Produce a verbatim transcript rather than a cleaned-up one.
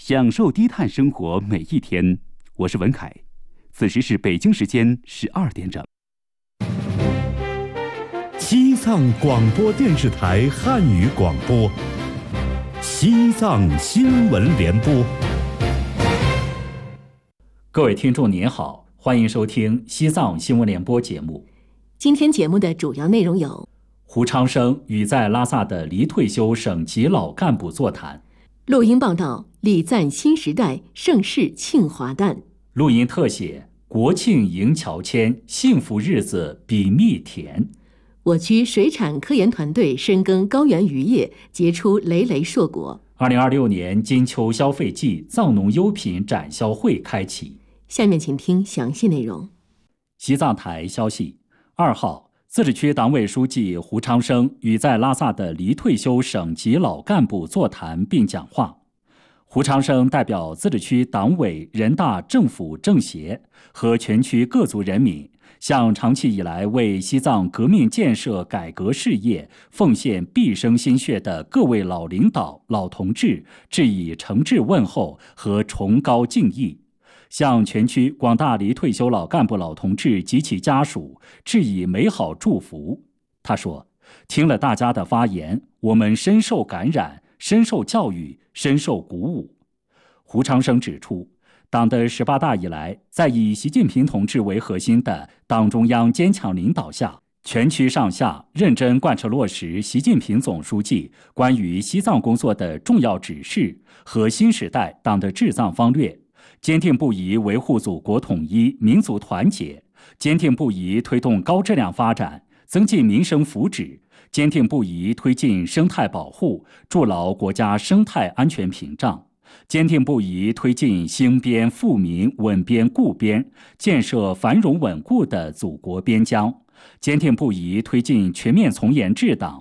享受低碳生活每一天。我是文凯，此时是北京时间十二点整。 西藏广播电视台汉语广播，西藏新闻联播。 各位听众您好，欢迎收听西藏新闻联播节目。 今天节目的主要内容有： 胡昌生与在拉萨的离退休省级老干部座谈； 录音报道礼赞新时代盛世庆华诞； 录音特写国庆迎乔迁，幸福日子比蜜甜； 我区水产科研团队深耕高原渔业，结出累累硕果。 二零二六年金秋消费季藏农优品展销会开启。 下面请听详细内容。 西藏台消息，二号，自治区党委书记胡昌生与在拉萨的离退休省级老干部座谈并讲话。胡昌生代表自治区党委、人大、政府、政协和全区各族人民，向长期以来为西藏革命建设改革事业奉献毕生心血的各位老领导、老同志致以诚挚问候和崇高敬意，向全区广大离退休老干部老同志及其家属致以美好祝福。他说，听了大家的发言，我们深受感染，深受教育，深受鼓舞。胡昌生指出，党的十八大以来，在以习近平同志为核心的党中央坚强领导下，全区上下认真贯彻落实习近平总书记关于西藏工作的重要指示和新时代党的治藏方略，坚定不移维护祖国统一、民族团结，坚定不移推动高质量发展，增进民生福祉，坚定不移推进生态保护，筑牢国家生态安全屏障，坚定不移推进兴边富民、稳边固边，建设繁荣稳固的祖国边疆，坚定不移推进全面从严治党、